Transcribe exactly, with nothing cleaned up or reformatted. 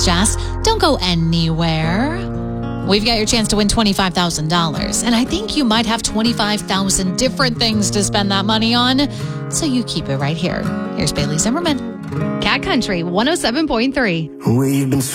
Jazz. Don't go anywhere. We've got your chance to win twenty-five thousand dollars, and I think you might have twenty-five thousand different things to spend that money on, so you keep it right here. Here's Bailey Zimmerman. Cat Country one oh seven point three. We've been